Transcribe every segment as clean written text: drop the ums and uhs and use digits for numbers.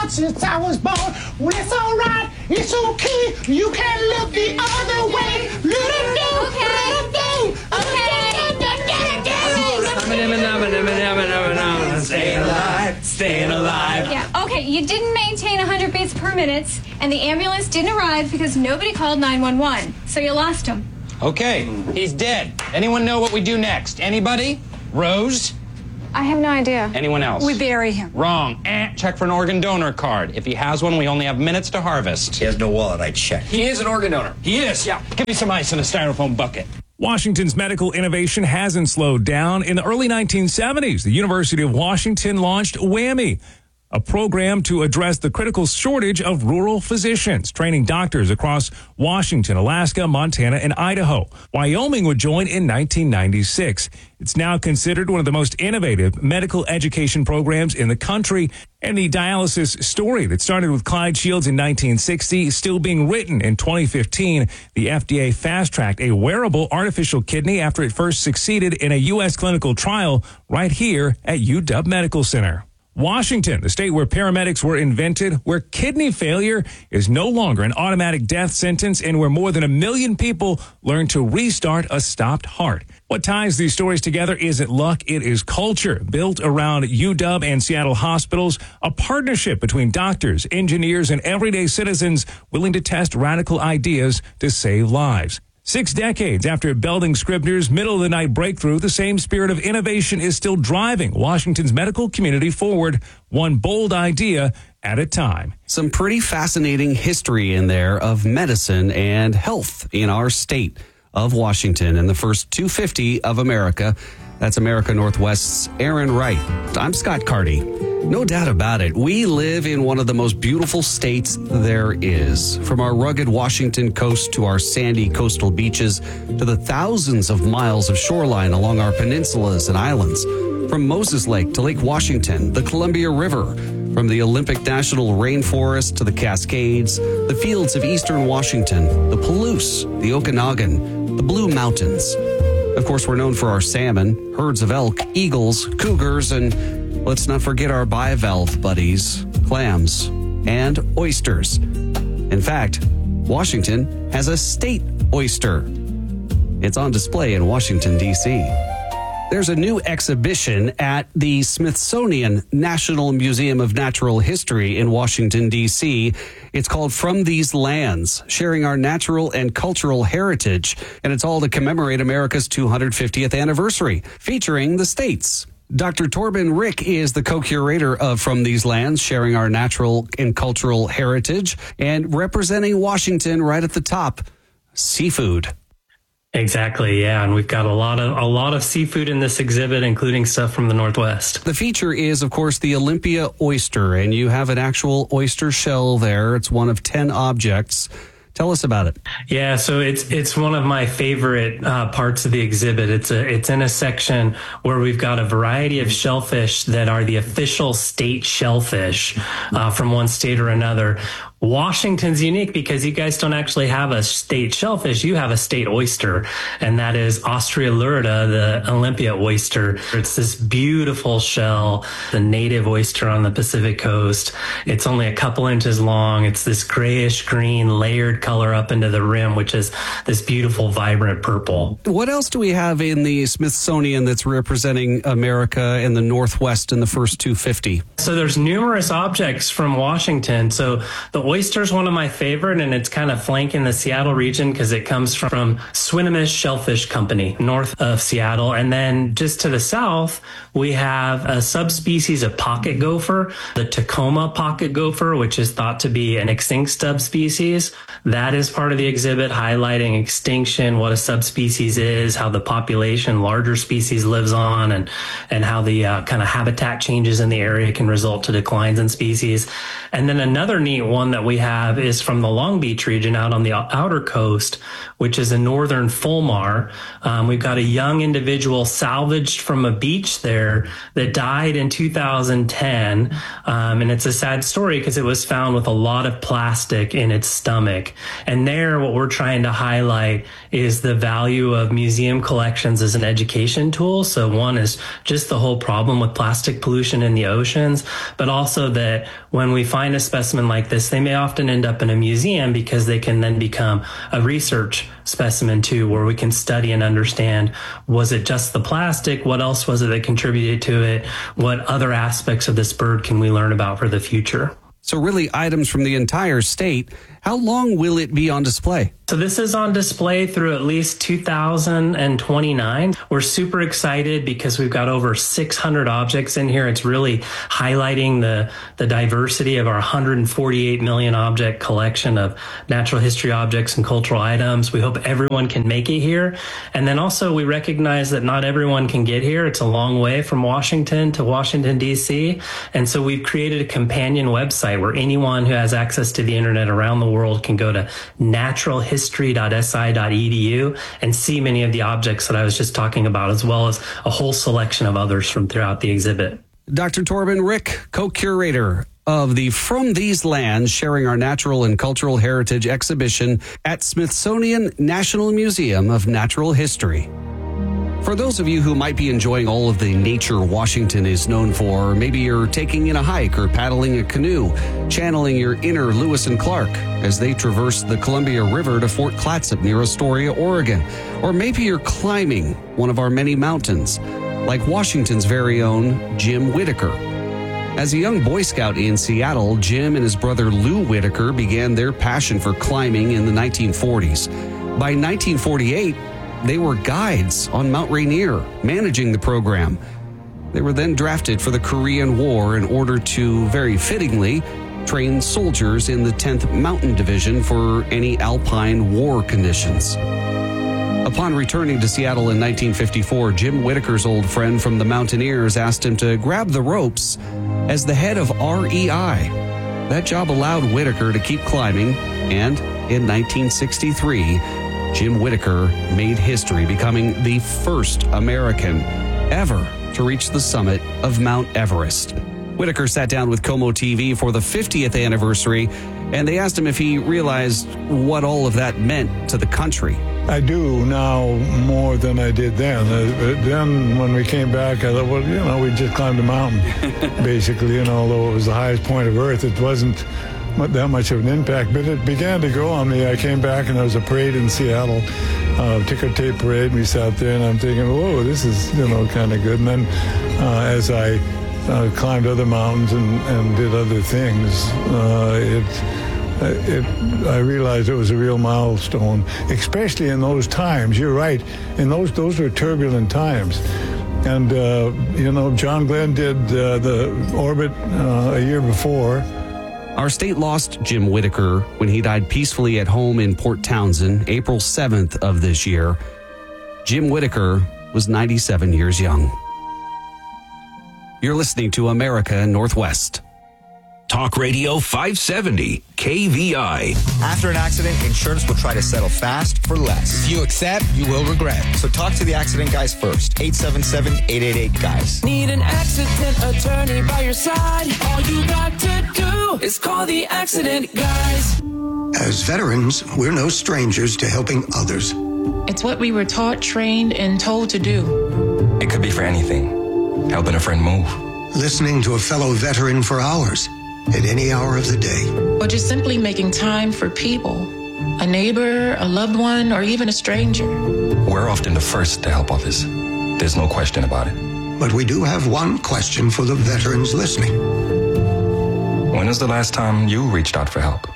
heart since I was born. Well, it's all right, it's okay. You can look the other way. Staying alive. Yeah, okay, you didn't maintain 100 beats per minute, and the ambulance didn't arrive because nobody called 911, so you lost him. Okay, he's dead. Anyone know what we do next? Anybody? Rose? I have no idea. Anyone else? We bury him. Wrong. Check for an organ donor card. If he has one, we only have minutes to harvest. He has no wallet, I checked. He is an organ donor. He is? Yeah. Give me some ice in a styrofoam bucket. Washington's medical innovation hasn't slowed down. In the early 1970s, the University of Washington launched WWAMI, a program to address the critical shortage of rural physicians, training doctors across Washington, Alaska, Montana, and Idaho. Wyoming would join in 1996. It's now considered one of the most innovative medical education programs in the country. And the dialysis story that started with Clyde Shields in 1960 is still being written in 2015. The FDA fast-tracked a wearable artificial kidney after it first succeeded in a U.S. clinical trial right here at UW Medical Center. Washington, the state where paramedics were invented, where kidney failure is no longer an automatic death sentence, and where more than 1 million people learn to restart a stopped heart. What ties these stories together isn't luck, it is culture. Built around UW and Seattle hospitals, a partnership between doctors, engineers, and everyday citizens willing to test radical ideas to save lives. 6 decades after Belding Scribner's middle-of-the-night breakthrough, the same spirit of innovation is still driving Washington's medical community forward, one bold idea at a time. Some pretty fascinating history in there of medicine and health in our state of Washington in the first 250 of America. That's America Northwest's Aaron Wright. I'm Scott Carty. No doubt about it, we live in one of the most beautiful states there is. From our rugged Washington coast to our sandy coastal beaches to the thousands of miles of shoreline along our peninsulas and islands. From Moses Lake to Lake Washington, the Columbia River, from the Olympic National Rainforest to the Cascades, the fields of eastern Washington, the Palouse, the Okanagan, the Blue Mountains. Of course, we're known for our salmon, herds of elk, eagles, cougars, and let's not forget our bivalve buddies, clams, and oysters. In fact, Washington has a state oyster. It's on display in Washington, D.C. There's a new exhibition at the Smithsonian National Museum of Natural History in Washington, D.C. It's called From These Lands, sharing our natural and cultural heritage. And it's all to commemorate America's 250th anniversary, featuring the states. Dr. Torben Rick is the co-curator of From These Lands, sharing our natural and cultural heritage, and representing Washington right at the top, seafood. Exactly, yeah, and we've got a lot of seafood in this exhibit, including stuff from the Northwest. The feature is, of course, the Olympia oyster, and you have an actual oyster shell there. It's one of 10 objects. Tell us about it. Yeah, so it's one of my favorite parts of the exhibit. It's in a section where we've got a variety of shellfish that are the official state shellfish from one state or another. Washington's unique because you guys don't actually have a state shellfish. You have a state oyster, and that is Australurida, the Olympia oyster. It's this beautiful shell, the native oyster on the Pacific coast. It's only a couple inches long. It's this grayish green layered color up into the rim, which is this beautiful, vibrant purple. What else do we have in the Smithsonian that's representing America in the Northwest in the first 250? So there's numerous objects from Washington. So the oyster is one of my favorite, and it's kind of flanking the Seattle region because it comes from Swinomish Shellfish Company, north of Seattle. And then just to the south, we have a subspecies of pocket gopher, the Tacoma pocket gopher, which is thought to be an extinct subspecies. That is part of the exhibit, highlighting extinction, what a subspecies is, how the population, larger species lives on, and how the kind of habitat changes in the area can result to declines in species. And then another neat one that that we have is from the Long Beach region out on the outer coast, which is in northern Fulmar. We've got a young individual salvaged from a beach there that died in 2010. And it's a sad story because it was found with a lot of plastic in its stomach. And there, what we're trying to highlight is the value of museum collections as an education tool. So one is just the whole problem with plastic pollution in the oceans, but also that when we find a specimen like this, they may often end up in a museum because they can then become a research specimen too, where we can study and understand, was it just the plastic? What else was it that contributed to it? What other aspects of this bird can we learn about for the future? So really items from the entire state. How long will it be on display? So this is on display through at least 2029. We're super excited because we've got over 600 objects in here. It's really highlighting the diversity of our 148 million object collection of natural history objects and cultural items. We hope everyone can make it here. And then also we recognize that not everyone can get here. It's a long way from Washington to Washington, D.C. And so we've created a companion website where anyone who has access to the internet around the world can go to naturalhistory.si.edu and see many of the objects that I was just talking about, as well as a whole selection of others from throughout the exhibit. Dr. Torben Rick, co-curator of the From These Lands, Sharing Our Natural and Cultural Heritage exhibition at Smithsonian National Museum of Natural History. For those of you who might be enjoying all of the nature Washington is known for, maybe you're taking in a hike or paddling a canoe, channeling your inner Lewis and Clark as they traverse the Columbia River to Fort Clatsop near Astoria, Oregon. Or maybe you're climbing one of our many mountains, like Washington's very own Jim Whittaker. As a young Boy Scout in Seattle, Jim and his brother Lou Whittaker began their passion for climbing in the 1940s. By 1948, they were guides on Mount Rainier, managing the program. They were then drafted for the Korean War in order to, very fittingly, train soldiers in the 10th Mountain Division for any Alpine war conditions. Upon returning to Seattle in 1954, Jim Whittaker's old friend from the Mountaineers asked him to grab the ropes as the head of REI. That job allowed Whittaker to keep climbing, and in 1963, Jim Whittaker made history, becoming the first American ever to reach the summit of Mount Everest. Whittaker sat down with KOMO TV for the 50th anniversary, and they asked him if he realized what all of that meant to the country. I do now more than I did then. Then when we came back, I thought, well, we just climbed a mountain, basically, although it was the highest point of Earth, it wasn't that much of an impact, but it began to grow on me. I came back and there was a parade in Seattle, ticker tape parade. We sat there and I'm thinking, whoa, this is, kind of good. And then as I climbed other mountains and did other things, I realized it was a real milestone, especially in those times. You're right. In those were turbulent times. And, John Glenn did the orbit a year before. Our state lost Jim Whittaker when he died peacefully at home in Port Townsend, April 7th of this year. Jim Whittaker was 97 years young. You're listening to America Northwest. Talk Radio 570, KVI. After an accident, insurance will try to settle fast for less. If you accept, you will regret. So talk to the accident guys first. 877-888-GUYS. Need an accident attorney by your side? All you got to do is call the accident guys. As veterans, we're no strangers to helping others. It's what we were taught, trained, and told to do. It could be for anything. Helping a friend move. Listening to a fellow veteran for hours. At any hour of the day. Or just simply making time for people. A neighbor, a loved one, or even a stranger. We're often the first to help others. There's no question about it. But we do have one question for the veterans listening. When is the last time you reached out for help?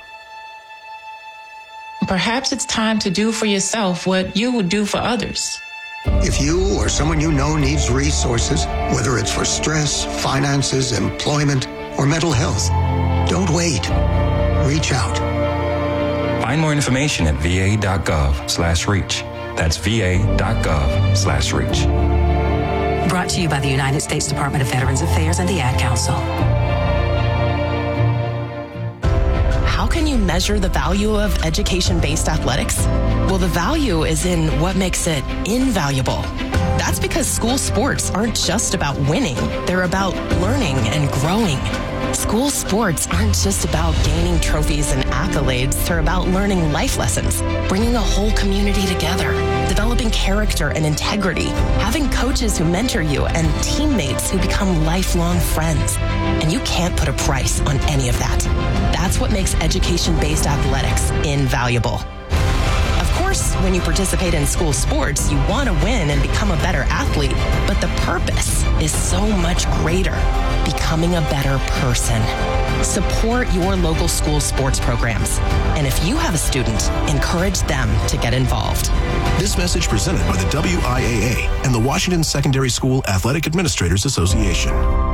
Perhaps it's time to do for yourself what you would do for others. If you or someone you know needs resources, whether it's for stress, finances, employment, or mental health, don't wait. Reach out. Find more information at va.gov/reach. That's va.gov/reach. Brought to you by the United States Department of Veterans Affairs and the Ad Council. How can you measure the value of education-based athletics? Well, the value is in what makes it invaluable. That's because school sports aren't just about winning. They're about learning and growing. School sports aren't just about gaining trophies and accolades. They're about learning life lessons, bringing a whole community together, developing character and integrity, having coaches who mentor you, and teammates who become lifelong friends. And you can't put a price on any of that. That's what makes education-based athletics invaluable. Of course, when you participate in school sports, you want to win and become a better athlete, but the purpose is so much greater, becoming a better person. Support your local school sports programs. And if you have a student, encourage them to get involved. This message presented by the WIAA and the Washington Secondary School Athletic Administrators Association.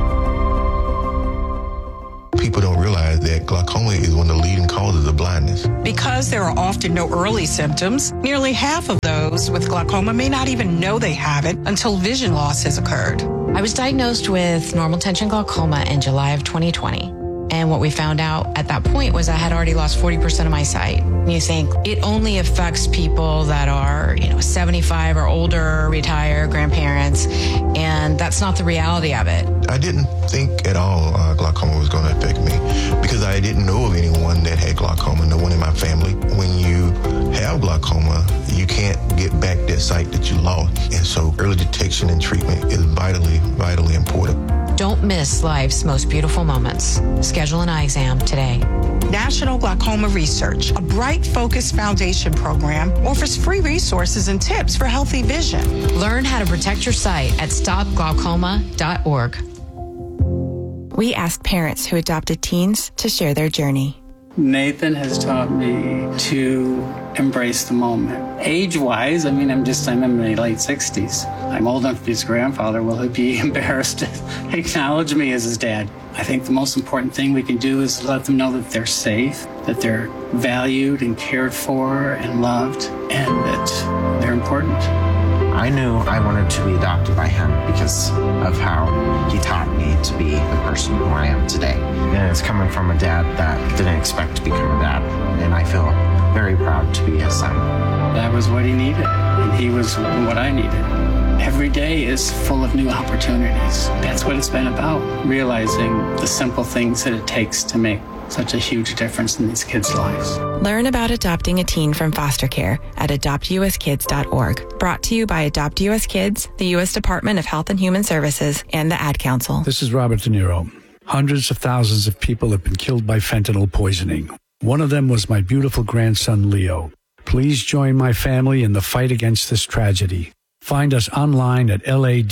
People don't realize that glaucoma is one of the leading causes of blindness. Because there are often no early symptoms, nearly half of those with glaucoma may not even know they have it until vision loss has occurred. I was diagnosed with normal tension glaucoma in July of 2020. And what we found out at that point was I had already lost 40% of my sight. And you think it only affects people that are, 75 or older, retired, grandparents, and that's not the reality of it. I didn't think at all glaucoma was going to affect me because I didn't know of anyone that had glaucoma, no one in my family. When you have glaucoma, you can't get back that sight that you lost. And so early detection and treatment is vitally, vitally important. Don't miss life's most beautiful moments. Schedule an eye exam today. National Glaucoma Research, a Bright Focus Foundation program, offers free resources and tips for healthy vision. Learn how to protect your sight at stopglaucoma.org. We asked parents who adopted teens to share their journey. Nathan has taught me to embrace the moment. Age-wise, I'm in my late 60s. I'm old enough to be his grandfather. Will he be embarrassed to acknowledge me as his dad? I think the most important thing we can do is let them know that they're safe, that they're valued and cared for and loved, and that they're important. I knew I wanted to be adopted by him because of how he taught me to be the person who I am today. And it's coming from a dad that didn't expect to become a dad. And I feel very proud to be his son. That was what he needed, and he was what I needed. Every day is full of new opportunities. That's what it's been about, realizing the simple things that it takes to make such a huge difference in these kids' lives. Learn about adopting a teen from foster care at adoptuskids.org. Brought to you by Adopt US Kids, the U.S. Department of Health and Human Services, and the Ad Council. This is Robert De Niro. Hundreds of thousands of people have been killed by fentanyl poisoning. One of them was my beautiful grandson, Leo. Please join my family in the fight against this tragedy. Find us online at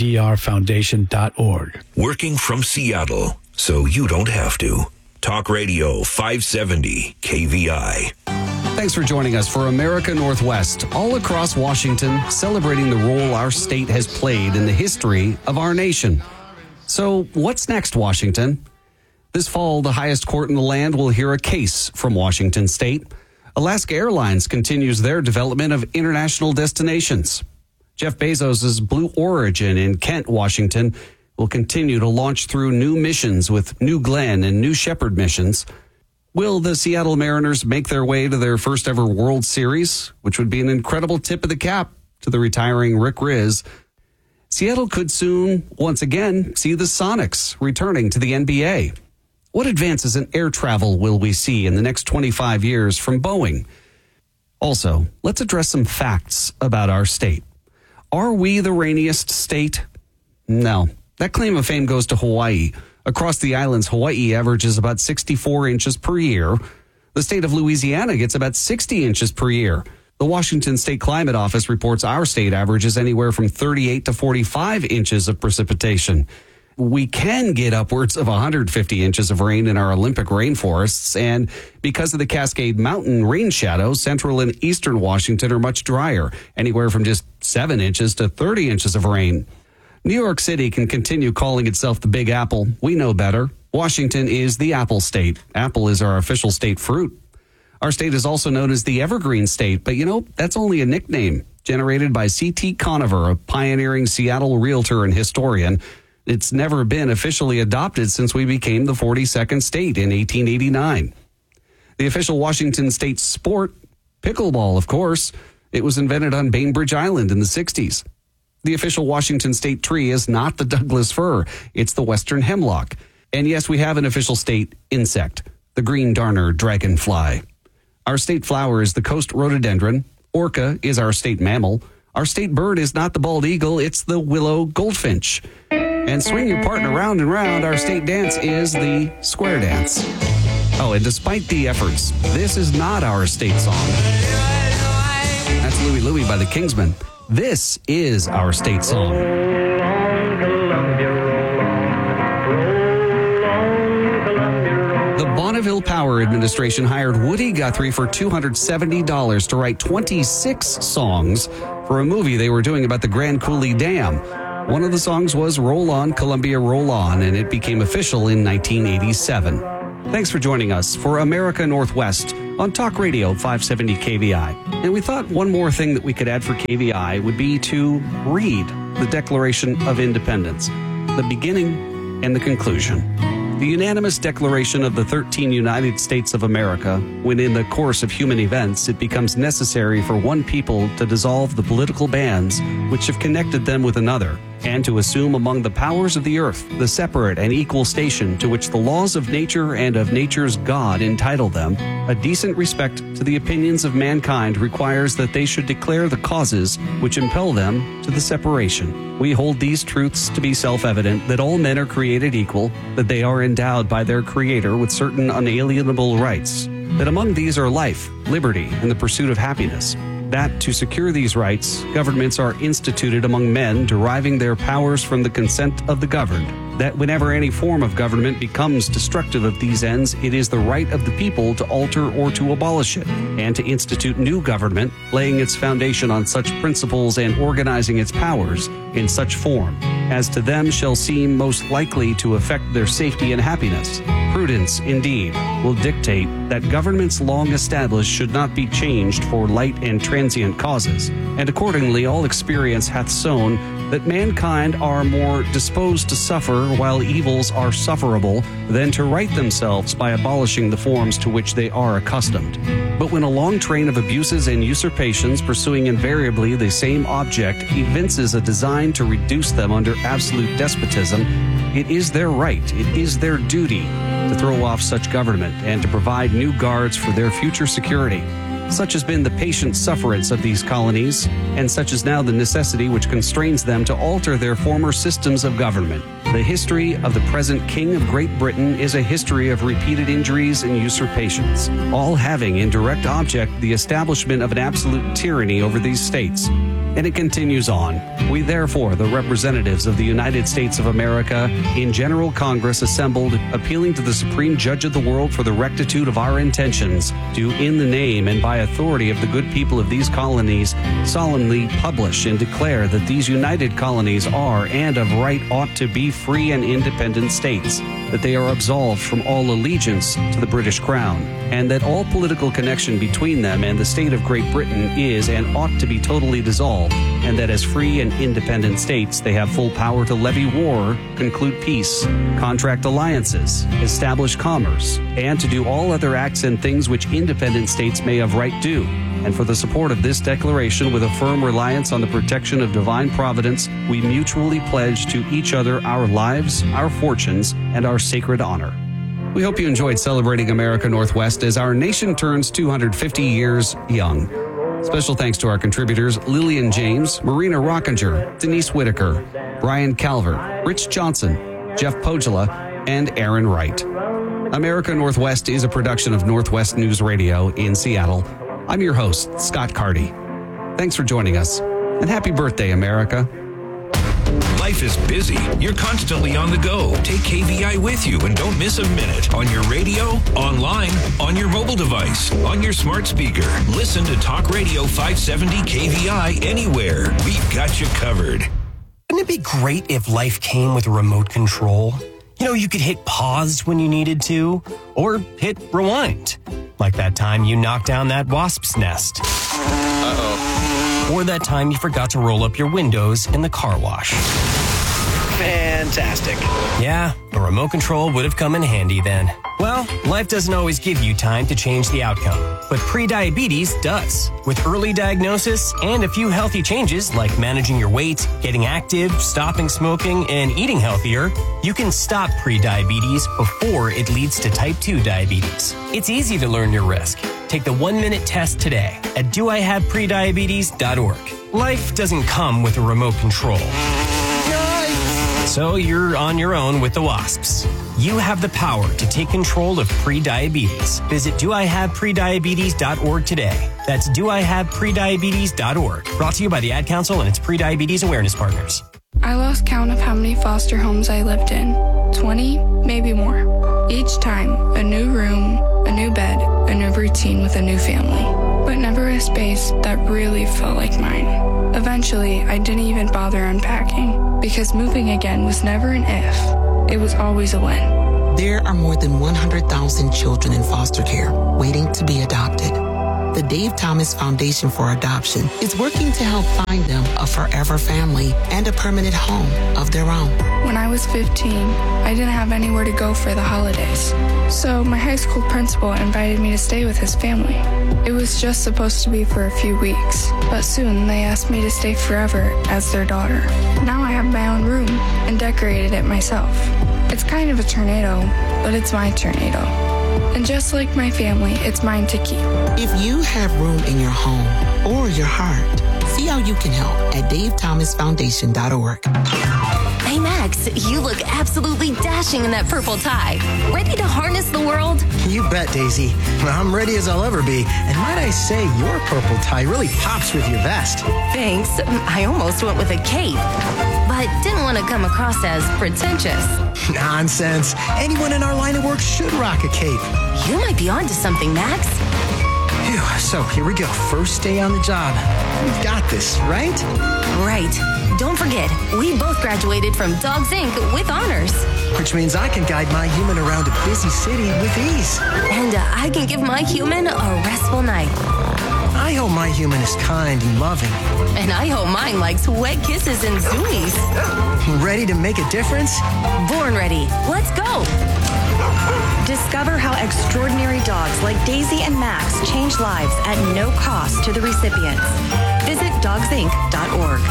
ladrfoundation.org. Working from Seattle, so you don't have to. Talk Radio 570 KVI. Thanks for joining us for America Northwest, all across Washington, celebrating the role our state has played in the history of our nation. So what's next, Washington? This fall, the highest court in the land will hear a case from Washington State. Alaska Airlines continues their development of international destinations. Jeff Bezos' Blue Origin in Kent, Washington, will continue to launch through new missions with New Glenn and New Shepard missions. Will the Seattle Mariners make their way to their first ever World Series, which would be an incredible tip of the cap to the retiring Rick Riz? Seattle could soon, once again, see the Sonics returning to the NBA. What advances in air travel will we see in the next 25 years from Boeing? Also, let's address some facts about our state. Are we the rainiest state? No. That claim of fame goes to Hawaii. Across the islands, Hawaii averages about 64 inches per year. The state of Louisiana gets about 60 inches per year. The Washington State Climate Office reports our state averages anywhere from 38 to 45 inches of precipitation. We can get upwards of 150 inches of rain in our Olympic rainforests, and because of the Cascade Mountain rain shadow, central and eastern Washington are much drier, anywhere from just 7 inches to 30 inches of rain. New York City can continue calling itself the Big Apple. We know better. Washington is the Apple State. Apple is our official state fruit. Our state is also known as the Evergreen State, but that's only a nickname generated by C.T. Conover, a pioneering Seattle realtor and historian. It's never been officially adopted since we became the 42nd state in 1889. The official Washington State sport, pickleball, of course. It was invented on Bainbridge Island in the 60s. The official Washington State tree is not the Douglas fir. It's the western hemlock. And yes, we have an official state insect, the green darner dragonfly. Our state flower is the coast rhododendron. Orca is our state mammal. Our state bird is not the bald eagle, it's the willow goldfinch. And swing your partner round and round, our state dance is the square dance. Oh, and despite the efforts, this is not our state song. That's Louie Louie by the Kingsmen. This is our state song. The Bonneville Power Administration hired Woody Guthrie for $270 to write 26 songs for a movie they were doing about the Grand Coulee Dam. One of the songs was Roll On, Columbia, Roll On, and it became official in 1987. Thanks for joining us for America Northwest on Talk Radio 570 KVI. And we thought one more thing that we could add for KVI would be to read the Declaration of Independence, the beginning and the conclusion. The unanimous declaration of the 13 United States of America, when in the course of human events it becomes necessary for one people to dissolve the political bands which have connected them with another, and to assume among the powers of the earth the separate and equal station to which the laws of nature and of nature's God entitle them, a decent respect to the opinions of mankind requires that they should declare the causes which impel them to the separation. We hold these truths to be self-evident, that all men are created equal, that they are endowed by their Creator with certain unalienable rights, that among these are life, liberty, and the pursuit of happiness, that to secure these rights, governments are instituted among men deriving their powers from the consent of the governed, that whenever any form of government becomes destructive of these ends, it is the right of the people to alter or to abolish it, and to institute new government, laying its foundation on such principles and organizing its powers in such form as to them shall seem most likely to affect their safety and happiness. Prudence, indeed, will dictate that governments long established should not be changed for light and transient causes, and accordingly all experience hath shown that mankind are more disposed to suffer while evils are sufferable than to right themselves by abolishing the forms to which they are accustomed. But when a long train of abuses and usurpations pursuing invariably the same object evinces a design to reduce them under absolute despotism, it is their right, it is their duty to throw off such government and to provide new guards for their future security. Such has been the patient sufferance of these colonies, and such is now the necessity which constrains them to alter their former systems of government. The history of the present King of Great Britain is a history of repeated injuries and usurpations, all having in direct object the establishment of an absolute tyranny over these states. And it continues on. We therefore, the representatives of the United States of America, in General Congress assembled, appealing to the Supreme Judge of the world for the rectitude of our intentions, do in the name and by authority of the good people of these colonies solemnly publish and declare that these united colonies are and of right ought to be free and independent states, that they are absolved from all allegiance to the British Crown, and that all political connection between them and the state of Great Britain is and ought to be totally dissolved, and that as free and independent states they have full power to levy war, conclude peace, contract alliances, establish commerce, and to do all other acts and things which independent states may of right do. And for the support of this declaration, with a firm reliance on the protection of divine providence, we mutually pledge to each other our lives, our fortunes, and our sacred honor. We hope you enjoyed celebrating America Northwest as our nation turns 250 years young. Special thanks to our contributors Lillian James, Marina Rockinger, Denise Whitaker, Brian Calvert, Rich Johnson, Jeff Pogela, and Aaron Wright. America Northwest is a production of Northwest News Radio in Seattle. I'm your host, Scott Carty. Thanks for joining us, and happy birthday, America. Life is busy. You're constantly on the go. Take KVI with you and don't miss a minute. On your radio, online, on your mobile device, on your smart speaker. Listen to Talk Radio 570 KVI anywhere. We've got you covered. Wouldn't it be great if life came with a remote control? You know, you could hit pause when you needed to, or hit rewind. Like that time you knocked down that wasp's nest. Uh-oh. Or that time you forgot to roll up your windows in the car wash. Fantastic. Yeah, a remote control would have come in handy then. Well, life doesn't always give you time to change the outcome, but prediabetes does. With early diagnosis and a few healthy changes like managing your weight, getting active, stopping smoking, and eating healthier, you can stop prediabetes before it leads to type 2 diabetes. It's easy to learn your risk. Take the 1-minute test today at doihaveprediabetes.org. Life doesn't come with a remote control. So you're on your own with the wasps. You have the power to take control of prediabetes. Visit doihaveprediabetes.org today. That's doihaveprediabetes.org. Brought to you by the Ad Council and its Prediabetes Awareness Partners. I lost count of how many foster homes I lived in. 20, maybe more. Each time, a new room, a new bed, a new routine with a new family. But never a space that really felt like mine. Eventually, I didn't even bother unpacking, because moving again was never an if. It was always a when. There are more than 100,000 children in foster care waiting to be adopted. The Dave Thomas Foundation for Adoption is working to help find them a forever family and a permanent home of their own. When I was 15, I didn't have anywhere to go for the holidays. So my high school principal invited me to stay with his family. It was just supposed to be for a few weeks, but soon they asked me to stay forever as their daughter. Now I have my own room and decorated it myself. It's kind of a tornado, but it's my tornado. And just like my family, it's mine to keep. If you have room in your home or your heart, see how you can help at davethomasfoundation.org. Hey, Max, you look absolutely dashing in that purple tie. Ready to harness the world? You bet, Daisy. I'm ready as I'll ever be. And might I say, your purple tie really pops with your vest. Thanks. I almost went with a cape, but didn't want to come across as pretentious. Nonsense. Anyone in our line of work should rock a cape. You might be onto something, Max. Phew, so here we go. First day on the job. We've got this, right? Right. Don't forget, we both graduated from Dogs Inc. with honors. Which means I can guide my human around a busy city with ease. And I can give my human a restful night. I hope my human is kind and loving. And I hope mine likes wet kisses and zoomies. Ready to make a difference? Born ready. Let's go. Discover how extraordinary dogs like Daisy and Max change lives at no cost to the recipients. Visit dogsinc.org.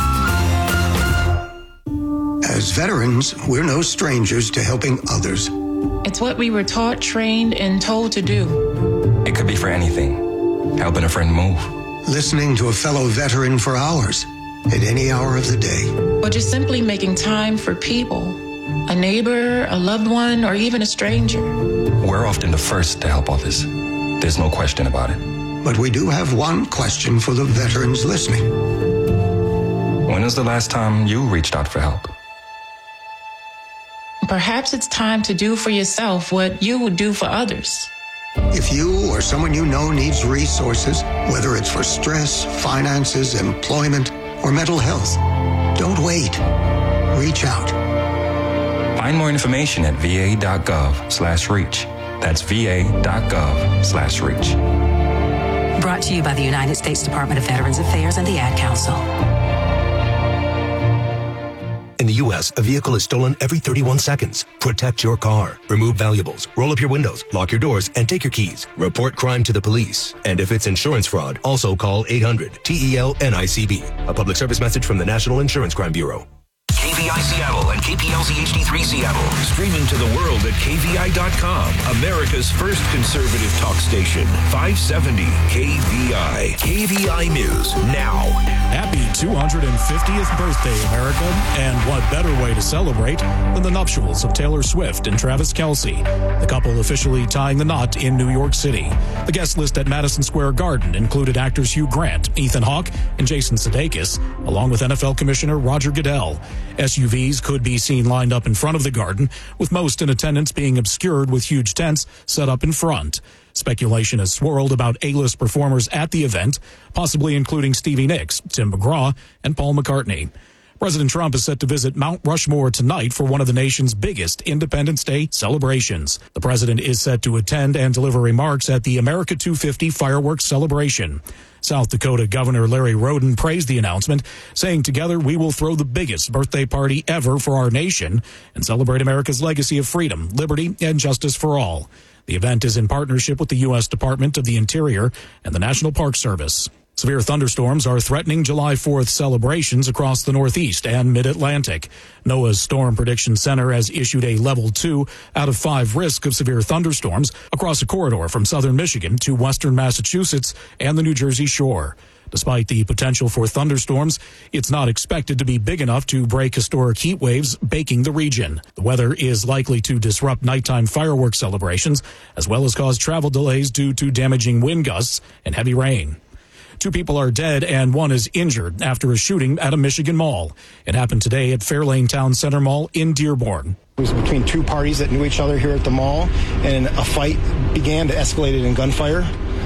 As veterans, we're no strangers to helping others. It's what we were taught, trained, and told to do. It could be for anything. Helping a friend move. Listening to a fellow veteran for hours, at any hour of the day. Or just simply making time for people. A neighbor, a loved one, or even a stranger. We're often the first to help others. There's no question about it. But we do have one question for the veterans listening. When was the last time you reached out for help? Perhaps it's time to do for yourself what you would do for others. If you or someone you know needs resources, whether it's for stress, finances, employment, or mental health, don't wait. Reach out. Find more information at va.gov/reach. That's va.gov/reach. Brought to you by the United States Department of Veterans Affairs and the Ad Council. In the U.S., a vehicle is stolen every 31 seconds. Protect your car. Remove valuables. Roll up your windows. Lock your doors and take your keys. Report crime to the police. And if it's insurance fraud, also call 800-TEL-NICB. A public service message from the National Insurance Crime Bureau. KVI Seattle and KPLZ HD3 Seattle. Streaming to the world at KVI.com. America's first conservative talk station. 570 KVI. KVI News now. Happy 250th birthday, America. And what better way to celebrate than the nuptials of Taylor Swift and Travis Kelce, the couple officially tying the knot in New York City. The guest list at Madison Square Garden included actors Hugh Grant, Ethan Hawke, and Jason Sudeikis, along with NFL Commissioner Roger Goodell. SUVs could be seen lined up in front of the garden, with most in attendance being obscured with huge tents set up in front. Speculation has swirled about A-list performers at the event, possibly including Stevie Nicks, Tim McGraw, and Paul McCartney. President Trump is set to visit Mount Rushmore tonight for one of the nation's biggest Independence Day celebrations. The president is set to attend and deliver remarks at the America 250 fireworks celebration. South Dakota Governor Larry Roden praised the announcement, saying, "Together we will throw the biggest birthday party ever for our nation and celebrate America's legacy of freedom, liberty, and justice for all." The event is in partnership with the U.S. Department of the Interior and the National Park Service. Severe thunderstorms are threatening July 4th celebrations across the Northeast and Mid-Atlantic. NOAA's Storm Prediction Center has issued a Level 2 out of 5 risk of severe thunderstorms across a corridor from southern Michigan to western Massachusetts and the New Jersey shore. Despite the potential for thunderstorms, it's not expected to be big enough to break historic heat waves baking the region. The weather is likely to disrupt nighttime fireworks celebrations, as well as cause travel delays due to damaging wind gusts and heavy rain. 2 people are dead and 1 is injured after a shooting at a Michigan mall. It happened today at Fairlane Town Center Mall in Dearborn. It was between 2 parties that knew each other here at the mall, and a fight began to escalate in gunfire.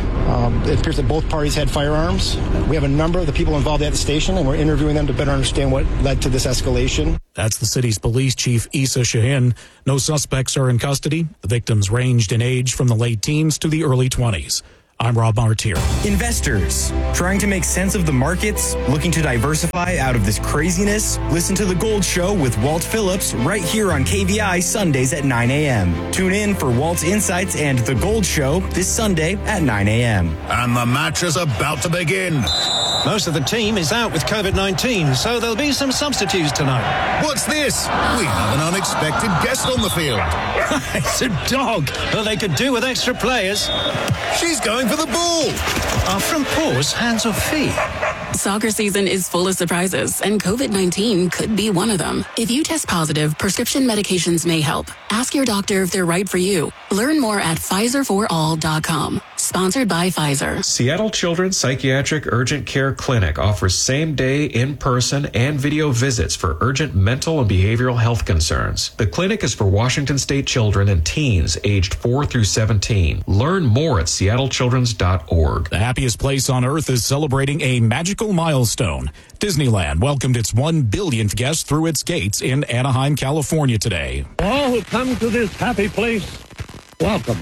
It appears that both parties had firearms. We have a number of the people involved at the station, and we're interviewing them to better understand what led to this escalation. That's the city's police chief, Issa Shahin. No suspects are in custody. The victims ranged in age from the late teens to the early 20s. I'm Rob Martier. Investors trying to make sense of the markets, looking to diversify out of this craziness? Listen to The Gold Show with Walt Phillips right here on KVI Sundays at 9 a.m. Tune in for Walt's Insights and The Gold Show this Sunday at 9 a.m. And the match is about to begin. Most of the team is out with COVID-19, so there'll be some substitutes tonight. What's this? We have an unexpected guest on the field. It's a dog. Well, they could do with extra players. She's going for the ball. Are front paws hands or feet? Soccer season is full of surprises, and COVID-19 could be one of them. If you test positive, prescription medications may help. Ask your doctor if they're right for you. Learn more at PfizerForAll.com. Sponsored by Pfizer. Seattle Children's Psychiatric Urgent Care Clinic offers same-day, in-person, and video visits for urgent mental and behavioral health concerns. The clinic is for Washington State children and teens aged 4 through 17. Learn more at seattlechildrens.org. The happiest place on earth is celebrating a magical milestone. Disneyland welcomed its 1 billionth guest through its gates in Anaheim, California today. All who come to this happy place, welcome.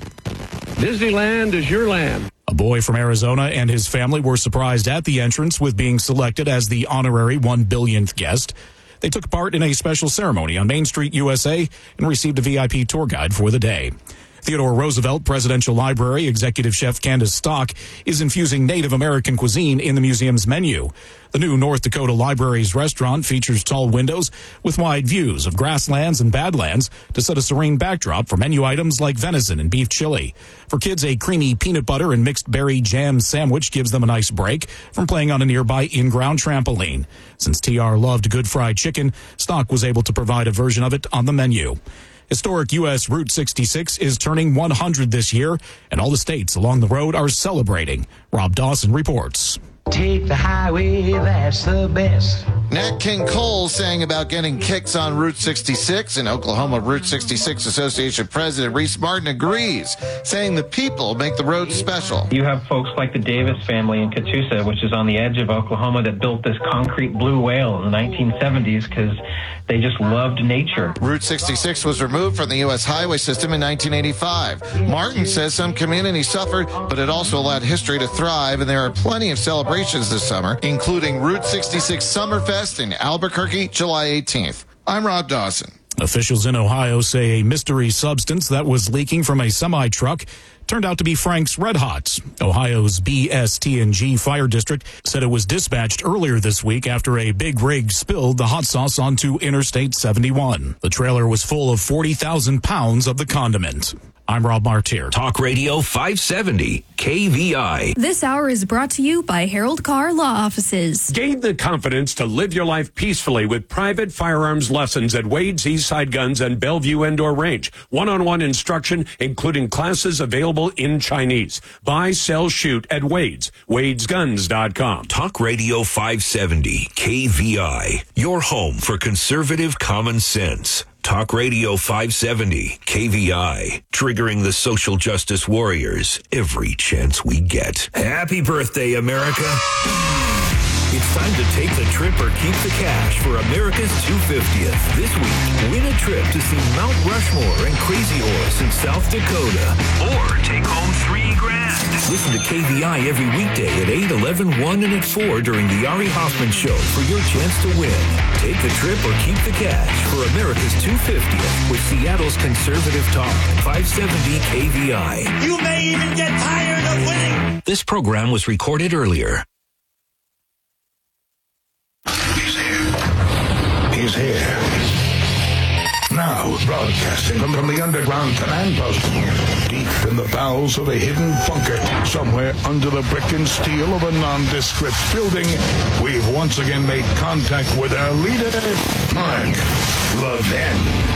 Disneyland is your land. A boy from Arizona and his family were surprised at the entrance with being selected as the honorary 1 billionth guest. They took part in a special ceremony on Main Street, USA, and received a VIP tour guide for the day. Theodore Roosevelt Presidential Library Executive Chef Candace Stock is infusing Native American cuisine in the museum's menu. The new North Dakota Library's restaurant features tall windows with wide views of grasslands and badlands to set a serene backdrop for menu items like venison and beef chili. For kids, a creamy peanut butter and mixed berry jam sandwich gives them a nice break from playing on a nearby in-ground trampoline. Since TR loved good fried chicken, Stock was able to provide a version of it on the menu. Historic U.S. Route 66 is turning 100 this year, and all the states along the road are celebrating. Rob Dawson reports. Take the highway, that's the best. Nat King Cole saying about getting kicks on Route 66. In Oklahoma, Route 66 Association President Reese Martin agrees, saying the people make the road special. You have folks like the Davis family in Catoosa, which is on the edge of Oklahoma, that built this concrete blue whale in the 1970s because they just loved nature. Route 66 was removed from the U.S. highway system in 1985. Martin says some communities suffered, but it also allowed history to thrive, and there are plenty of celebrations this summer, including Route 66 Summerfest in Albuquerque, July 18th. I'm Rob Dawson. Officials in Ohio say a mystery substance that was leaking from a semi-truck turned out to be Frank's Red Hots. Ohio's BST&G Fire District said it was dispatched earlier this week after a big rig spilled the hot sauce onto Interstate 71. The trailer was full of 40,000 pounds of the condiment. I'm Rob Martier. Talk Radio 570, KVI. This hour is brought to you by Harold Carr Law Offices. Gain the confidence to live your life peacefully with private firearms lessons at Wade's Eastside Guns and Bellevue Indoor Range. One-on-one instruction, including classes available in Chinese. Buy, sell, shoot at Wade's. Wade'sGuns.com. Talk Radio 570, KVI. Your home for conservative common sense. Talk Radio 570, KVI, triggering the social justice warriors every chance we get. Happy birthday, America. It's time to take the trip or keep the cash for America's 250th. This week, win a trip to see Mount Rushmore and Crazy Horse in South Dakota. Or take home $3,000. Listen to KVI every weekday at 8, 11, 1, and at 4 during the Ari Hoffman Show for your chance to win. Take the trip or keep the cash for America's 250th with Seattle's conservative talk, 570 KVI. You may even get tired of winning. This program was recorded earlier. He's here. Now, broadcasting from the underground command post, deep in the bowels of a hidden bunker, somewhere under the brick and steel of a nondescript building, we've once again made contact with our leader, Mark Levin.